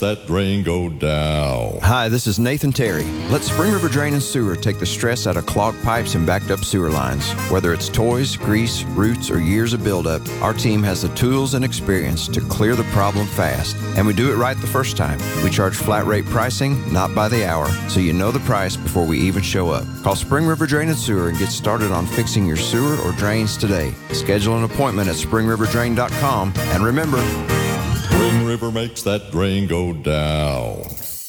that drain go down. Hi, this is Nathan Terry. Let Spring River Drain and Sewer take the stress out of clogged pipes and backed up sewer lines. Whether it's toys, grease, roots, or years of buildup, our team has the tools and experience to clear the problem fast. And we do it right the first time. We charge flat rate pricing, not by the hour, so you know the price before we even show up. Call Spring River Drain and Sewer and get started on fixing your sewer or drains today. Schedule an appointment at springriverdrain.com. And remember, Spring River makes that drain go down.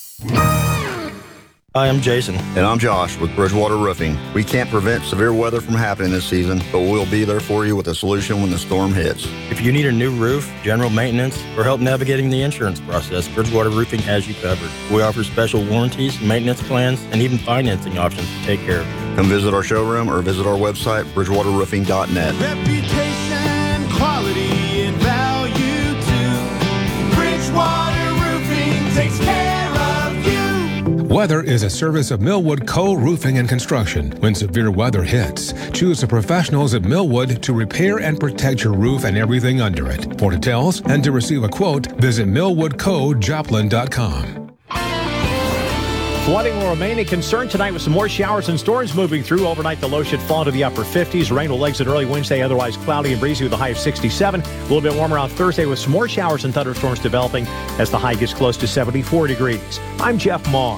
Hi, I'm Jason. And I'm Josh with Bridgewater Roofing. We can't prevent severe weather from happening this season, but we'll be there for you with a solution when the storm hits. If you need a new roof, general maintenance, or help navigating the insurance process, Bridgewater Roofing has you covered. We offer special warranties, maintenance plans, and even financing options to take care of you. Come visit our showroom or visit our website, bridgewaterroofing.net. Reputation, quality, and value too. Bridgewater Roofing takes care of you. Weather is a service of Millwood Co. Roofing and Construction. When severe weather hits, choose the professionals at Millwood to repair and protect your roof and everything under it. For details and to receive a quote, visit millwoodcojoplin.com. Flooding will remain a concern tonight with some more showers and storms moving through. Overnight, the low should fall to the upper 50s. Rain will exit early Wednesday, otherwise cloudy and breezy with a high of 67. A little bit warmer on Thursday with some more showers and thunderstorms developing as the high gets close to 74 degrees. I'm Jeff Maher.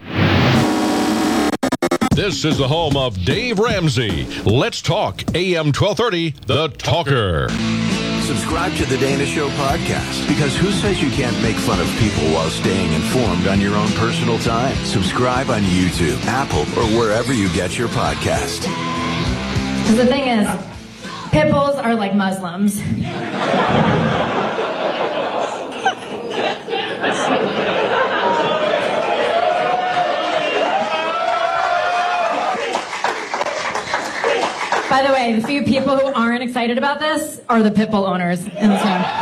This is the home of Dave Ramsey. Let's talk AM 1230, The Talker. Subscribe to the Dana Show podcast, because who says you can't make fun of people while staying informed on your own personal time? Subscribe on YouTube, Apple, or wherever you get your podcast. The thing is, pit bulls are like Muslims. By the way, the few people who aren't excited about this are the pit bull owners in this room.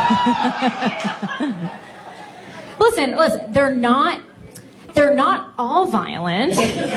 Listen, they're not all violent.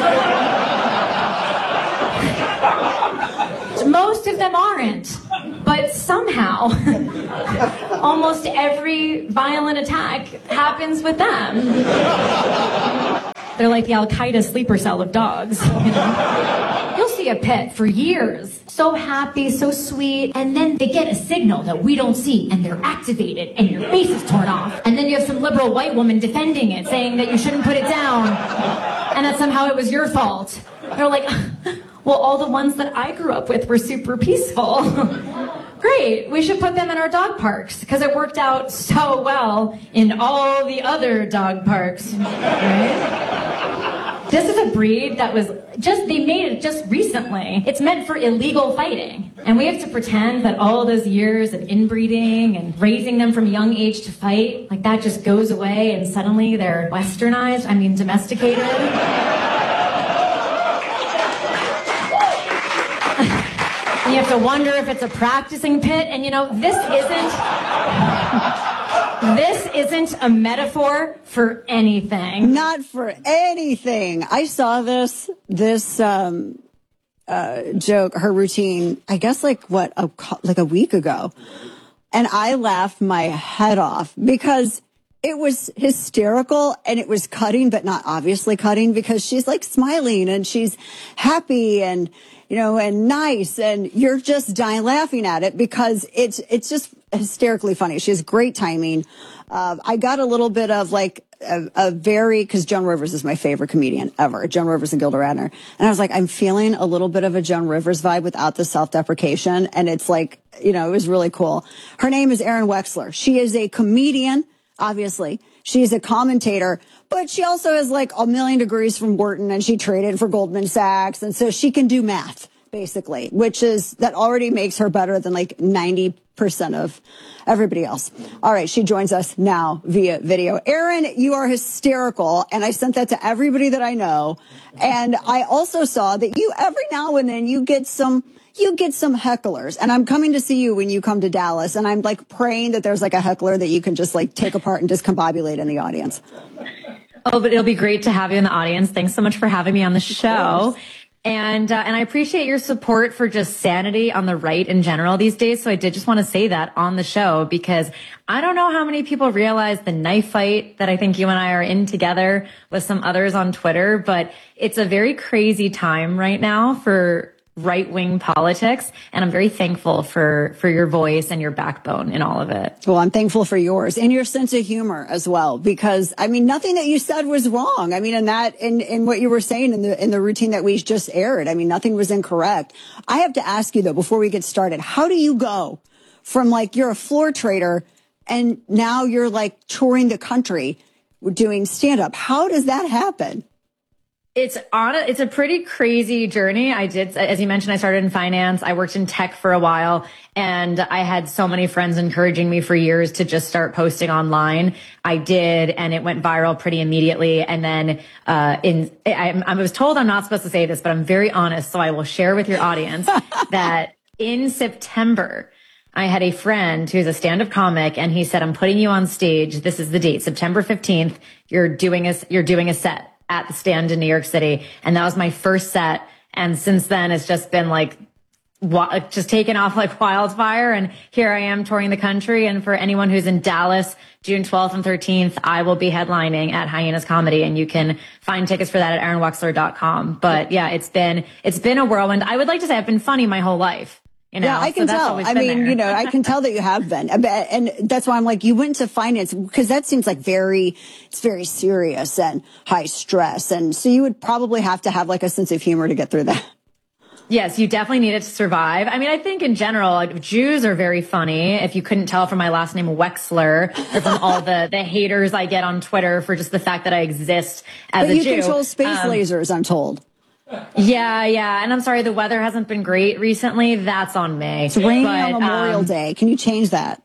Most of them aren't. But somehow, almost every violent attack happens with them. They're like the Al-Qaeda sleeper cell of dogs, you know? You'll see a pet for years, so happy, so sweet, and then they get a signal that we don't see, and they're activated, and your face is torn off. And then you have some liberal white woman defending it, saying that you shouldn't put it down, and that somehow it was your fault. They're like, well, all the ones that I grew up with were super peaceful. Great, we should put them in our dog parks, because it worked out so well in all the other dog parks, right? This is a breed that they made it just recently. It's meant for illegal fighting. And we have to pretend that all those years of inbreeding and raising them from a young age to fight, like that just goes away and suddenly they're westernized, domesticated. And you have to wonder if it's a practicing pit, and this isn't a metaphor for anything. Not for anything. I saw this joke, her routine, I guess like a week ago. And I laughed my head off because it was hysterical and it was cutting, but not obviously cutting, because she's like smiling and she's happy and, and nice, and you're just dying laughing at it because it's just hysterically funny. She has great timing. I got a little bit of like because Joan Rivers is my favorite comedian ever, Joan Rivers and Gilda Radner. And I was like, I'm feeling a little bit of a Joan Rivers vibe without the self-deprecation. And it's like, it was really cool. Her name is Erin Wexler. She is a comedian, obviously. She's a commentator, but she also has like a million degrees from Wharton, and she traded for Goldman Sachs. And so she can do math, basically, that already makes her better than like 90% of everybody else. All right, she joins us now via video. Erin, you are hysterical, and I sent that to everybody that I know. And I also saw that you, every now and then, you get some hecklers, and I'm coming to see you when you come to Dallas, and I'm like praying that there's like a heckler that you can just like take apart and discombobulate in the audience. Oh, but it'll be great to have you in the audience. Thanks so much for having me on the show. And I appreciate your support for just sanity on the right in general these days. So I did just want to say that on the show, because I don't know how many people realize the knife fight that I think you and I are in together with some others on Twitter, but it's a very crazy time right now for right-wing politics, and I'm very thankful for your voice and your backbone in all of it. Well, I'm thankful for yours and your sense of humor as well, because I mean, nothing that you said was wrong. I mean, in what you were saying in the routine that we just aired, I mean, nothing was incorrect. I have to ask you though, before we get started, how do you go from like you're a floor trader and now you're like touring the country doing stand-up? How does that happen? It's a pretty crazy journey. I did, as you mentioned, I started in finance. I worked in tech for a while, and I had so many friends encouraging me for years to just start posting online. I did, and it went viral pretty immediately. And then, I was told I'm not supposed to say this, but I'm very honest, so I will share with your audience that in September, I had a friend who's a stand-up comic, and he said, I'm putting you on stage. This is the date, September 15th. You're doing a set at the Stand in New York City. And that was my first set. And since then, it's just been like, just taken off like wildfire. And here I am touring the country. And for anyone who's in Dallas, June 12th and 13th, I will be headlining at Hyenas Comedy. And you can find tickets for that at AaronWexler.com. But yeah, it's been a whirlwind. I would like to say I've been funny my whole life. You know, yeah, I can tell. I mean, you know, I can tell that you have been. And that's why I'm like, you went to finance because that seems like it's very serious and high stress. And so you would probably have to have like a sense of humor to get through that. Yes, you definitely need it to survive. I mean, I think in general, like, Jews are very funny. If you couldn't tell from my last name, Wexler, or from all the haters I get on Twitter for just the fact that I exist as a Jew. But you control space lasers, I'm told. Yeah. And I'm sorry, the weather hasn't been great recently. That's on me. It's raining on Memorial Day. Can you change that?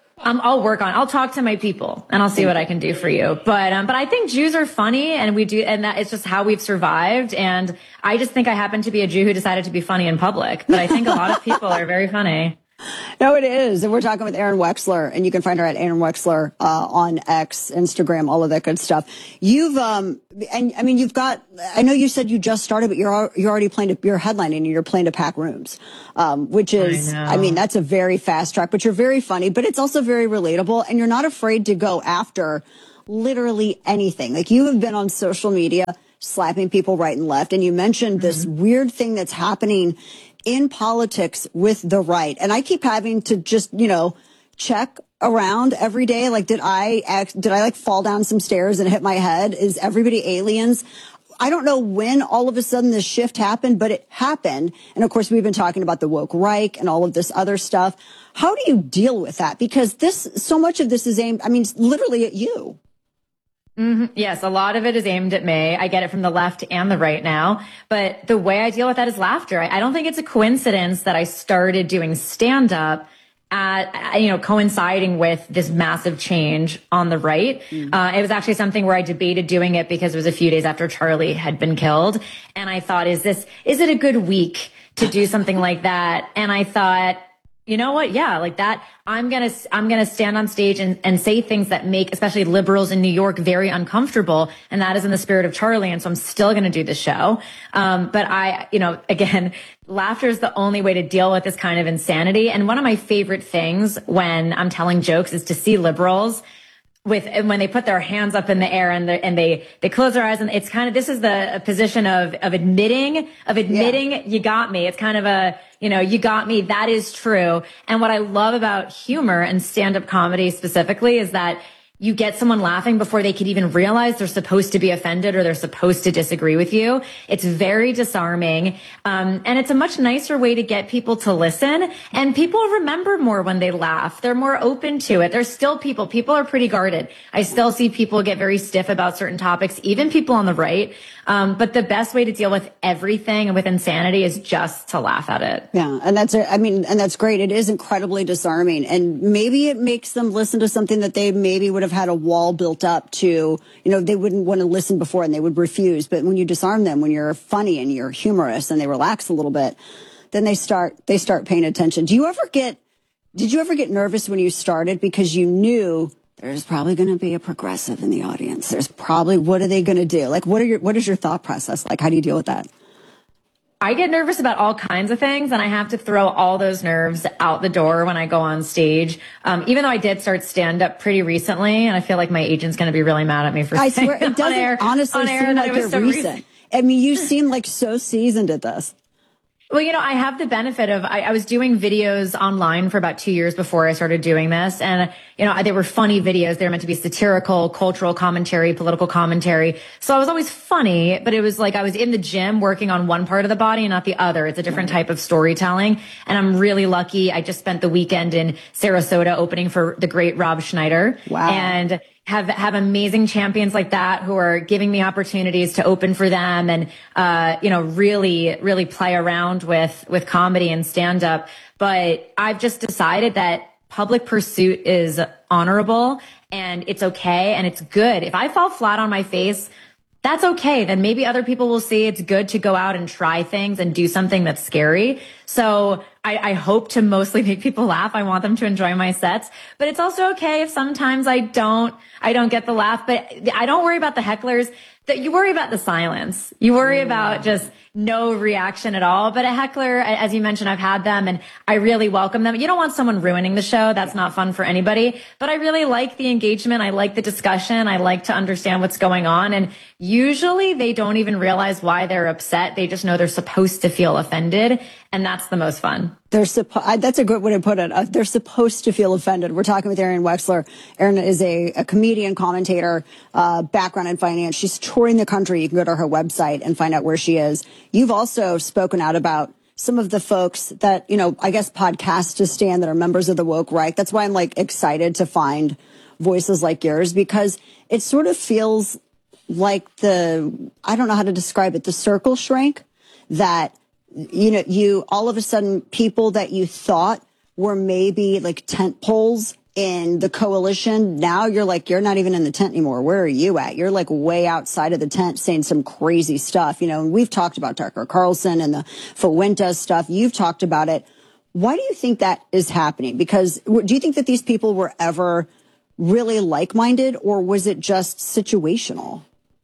I'll talk to my people and I'll see what I can do for you. But I think Jews are funny, and that it's just how we've survived. And I just think I happen to be a Jew who decided to be funny in public. But I think a lot of people are very funny. No, it is. And we're talking with Aaron Wexler, and you can find her at Aaron Wexler, on X, Instagram, all of that good stuff. You've, and I mean, I know you said you just started, but you're already you're headlining and you're playing to pack rooms, which is, I mean, that's a very fast track, but you're very funny, but it's also very relatable, and you're not afraid to go after literally anything. Like, you have been on social media slapping people right and left, and you mentioned this weird thing that's happening in politics with the right. And I keep having to just, check around every day. Like, did I like fall down some stairs and hit my head? Is everybody aliens? I don't know when all of a sudden this shift happened, but it happened. And of course, we've been talking about the woke Reich and all of this other stuff. How do you deal with that? Because so much of this is aimed, literally at you. Mm-hmm. Yes, a lot of it is aimed at me. I get it from the left and the right now. But the way I deal with that is laughter. I don't think it's a coincidence that I started doing stand-up coinciding with this massive change on the right. It was actually something where I debated doing it because it was a few days after Charlie had been killed. And I thought, is it a good week to do something like that? And I thought, you know what? Yeah, like that. I'm going to stand on stage and say things that make, especially liberals in New York, very uncomfortable. And that is in the spirit of Charlie. And so I'm still going to do the show. But again, laughter is the only way to deal with this kind of insanity. And one of my favorite things when I'm telling jokes is to see liberals when they put their hands up in the air and they close their eyes, and it's kind of, this is the position of admitting you got me. It's kind of you got me. That is true. And what I love about humor and stand-up comedy specifically is that you get someone laughing before they could even realize they're supposed to be offended or they're supposed to disagree with you. It's very disarming. And it's a much nicer way to get people to listen. And people remember more when they laugh. They're more open to it. There's still people are pretty guarded. I still see people get very stiff about certain topics, even people on the right. But the best way to deal with everything and with insanity is just to laugh at it. Yeah. And that's great. It is incredibly disarming. And maybe it makes them listen to something that they maybe would have had a wall built up to, they wouldn't want to listen before and they would refuse. But when you disarm them, when you're funny and you're humorous and they relax a little bit, then they start paying attention. Did you ever get nervous when you started because you knew there's probably going to be a progressive in the audience? There's probably, what are they going to do? Like, what is your thought process like? How do you deal with that? I get nervous about all kinds of things, and I have to throw all those nerves out the door when I go on stage. Even though I did start stand-up pretty recently, and I feel like my agent's going to be really mad at me for I saying swear, it doesn't honestly seem like you're recent. I mean, you seem like so seasoned at this. Well, you know, I have the benefit of, I was doing videos online for about 2 years before I started doing this. And, you know, they were funny videos. They were meant to be satirical, cultural commentary, political commentary. So I was always funny, but it was like I was in the gym working on one part of the body and not the other. It's a different type of storytelling. And I'm really lucky. I just spent the weekend in Sarasota opening for the great Rob Schneider. Wow. And have amazing champions like that who are giving me opportunities to open for them and, you know, really play around with comedy and stand up. But I've just decided that public pursuit is honorable and it's okay and it's good. If I fall flat on my face, that's okay. Then maybe other people will see it's good to go out and try things and do something that's scary. So I hope to mostly make people laugh. I want them to enjoy my sets, but it's also okay if sometimes I don't get the laugh, but I don't worry about the hecklers. That you worry about the silence. You worry about just no reaction at all. But a heckler, as you mentioned, I've had them and I really welcome them. You don't want someone ruining the show. That's not fun for anybody. But I really like the engagement. I like the discussion. I like to understand what's going on. And usually they don't even realize why they're upset. They just know they're supposed to feel offended. And that's the most fun. That's a good way to put it. They're supposed to feel offended. We're talking with Erin Wexler. Erin is a comedian, commentator, background in finance. She's touring the country. You can go to her website and find out where she is. You've also spoken out about some of the folks that, you know, I guess podcast to stand that are members of the woke right. That's why I'm like excited to find voices like yours, because it sort of feels like I don't know how to describe it, the circle shrank that, you know, you all of a sudden people that you thought were maybe like tent poles in the coalition. Now you're like, you're not even in the tent anymore. Where are you at? You're like way outside of the tent saying some crazy stuff. You know, and we've talked about Tucker Carlson and the Fuentes stuff. You've talked about it. Why do you think that is happening? Because do you think that these people were ever really like-minded, or was it just situational?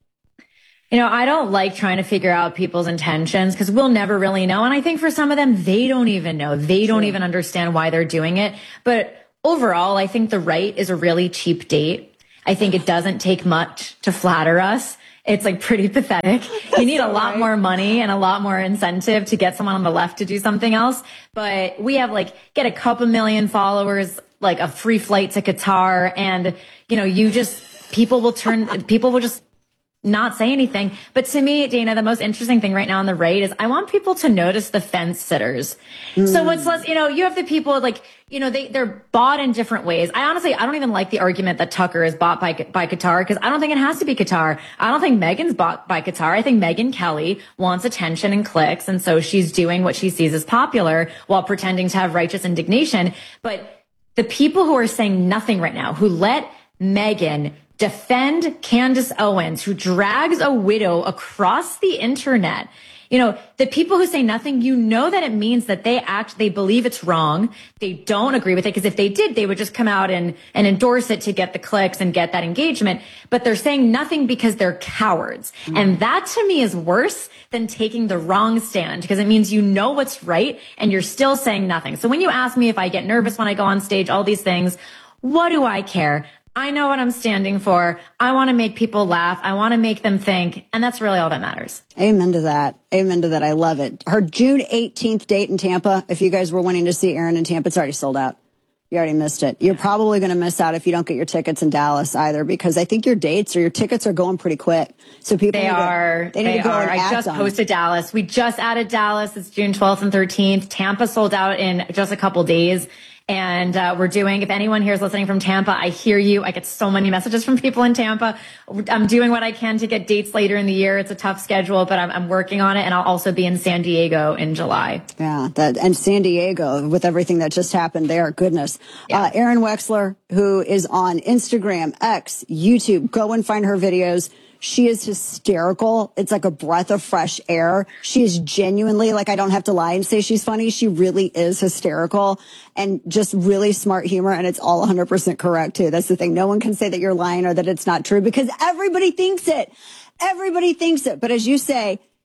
You know, I don't like trying to figure out people's intentions because we'll never really know. And I think for some of them, they don't even know. They don't even understand why they're doing it. But overall, I think the right is a really cheap date. I think it doesn't take much to flatter us. It's like pretty pathetic. You need a lot more money and a lot more incentive to get someone on the left to do something else. But we have like, get a couple million followers, like a free flight to Qatar. And, you know, people will just not say anything. But to me, Dana, the most interesting thing right now on the right is I want people to notice the fence sitters. So what's less, you know, you have the people like, you know, they're bought in different ways. I don't even like the argument that Tucker is bought by Qatar, because I don't think it has to be Qatar. I don't think Meghan's bought by Qatar. I think Megyn Kelly wants attention and clicks. And so she's doing what she sees as popular while pretending to have righteous indignation. But the people who are saying nothing right now, who let Megyn defend Candace Owens, who drags a widow across the internet. You know, the people who say nothing, you know that it means that they believe it's wrong. They don't agree with it, because if they did, they would just come out and endorse it to get the clicks and get that engagement. But they're saying nothing because they're cowards. And that to me is worse than taking the wrong stand, because it means you know what's right and you're still saying nothing. So when you ask me if I get nervous when I go on stage, all these things, what do I care? I know what I'm standing for. I want to make people laugh. I want to make them think. And that's really all that matters. Amen to that. Amen to that. I love it. Her June 18th date in Tampa. If you guys were wanting to see Erin in Tampa, it's already sold out. You already missed it. You're probably going to miss out if you don't get your tickets in Dallas either, because I think your dates or your tickets are going pretty quick. So people they need to go and act I just posted Dallas. We just added Dallas. It's June 12th and 13th. Tampa sold out in just a couple days. And we're doing, if anyone here is listening from Tampa, I hear you. I get so many messages from people in Tampa. I'm doing what I can to get dates later in the year. It's a tough schedule, but I'm working on it. And I'll also be in San Diego in July. Yeah, and San Diego, with everything that just happened there, goodness. Yeah. Erin Wexler, who is on Instagram, X, YouTube, go and find her videos. She is hysterical. It's like a breath of fresh air. She is genuinely, like, I don't have to lie and say she's funny. She really is hysterical and just really smart humor. And it's all 100% correct, too. That's the thing. No one can say that you're lying or that it's not true, because everybody thinks it. Everybody thinks it. But as you say,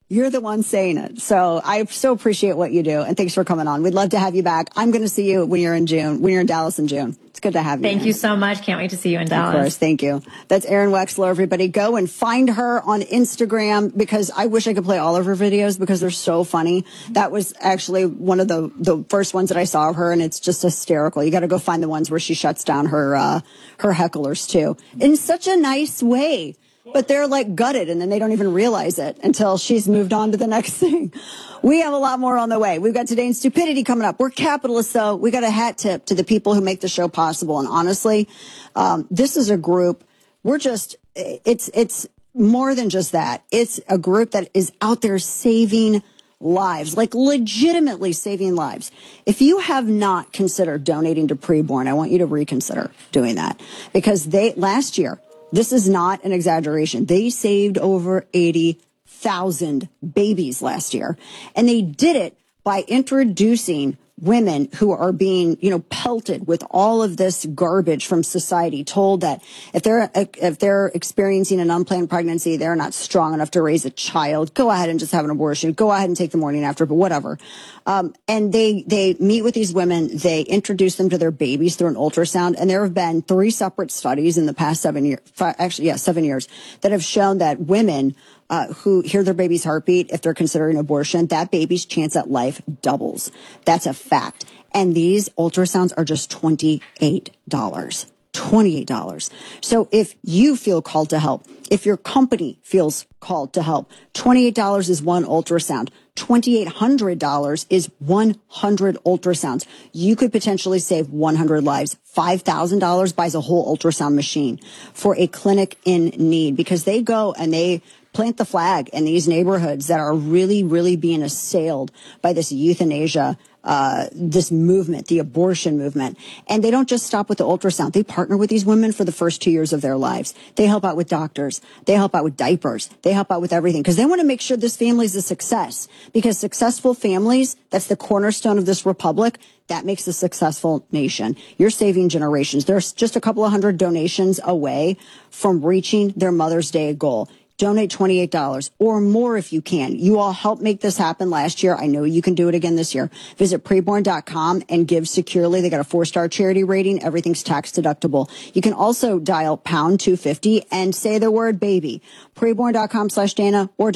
You're the one saying it. So I so appreciate what you do. And thanks for coming on. We'd love to have you back. I'm going to see you when you're in Dallas in June. It's good to have you. Thank you so much. Can't wait to see you in Dallas. Of course. Thank you. That's Erin Wexler, everybody. Go and find her on Instagram, because I wish I could play all of her videos because they're so funny. That was actually one of the first ones that I saw of her, and it's just hysterical. You got to go find the ones where she shuts down her hecklers too, in such a nice way. But they're like gutted, and then they don't even realize it until she's moved on to the next thing. We have a lot more on the way. We've got Today in Stupidity coming up. We're capitalists, though. We got a hat tip to the people who make the show possible. And honestly, this is a group. It's more than just that. It's a group that is out there saving lives, like legitimately saving lives. If you have not considered donating to Preborn, I want you to reconsider doing that, because last year, this is not an exaggeration, they saved over 80,000 babies last year. And they did it by introducing women who are being, pelted with all of this garbage from society, told that if they're experiencing an unplanned pregnancy, they're not strong enough to raise a child. Go ahead and just have an abortion. Go ahead and take the morning after, but whatever. And they meet with these women. They introduce them to their babies through an ultrasound. And there have been 3 separate studies in the past 7 years, 7 years, that have shown that women who hear their baby's heartbeat, if they're considering abortion, that baby's chance at life doubles. That's a fact. And these ultrasounds are just $28. $28. So if you feel called to help, if your company feels called to help, $28 is one ultrasound. $2,800 is 100 ultrasounds. You could potentially save 100 lives. $5,000 buys a whole ultrasound machine for a clinic in need, because they go and they plant the flag in these neighborhoods that are really, really being assailed by this euthanasia, this movement, the abortion movement. And they don't just stop with the ultrasound. They partner with these women for the first 2 years of their lives. They help out with doctors. They help out with diapers. They help out with everything, because they want to make sure this family is a success, because successful families, that's the cornerstone of this republic. That makes a successful nation. You're saving generations. There's just a couple of hundred donations away from reaching their Mother's Day goal. Donate $28 or more if you can. You all helped make this happen last year. I know you can do it again this year. Visit preborn.com and give securely. They got a 4-star charity rating. Everything's tax deductible. You can also dial #250 and say the word baby. Preborn.com/Dana or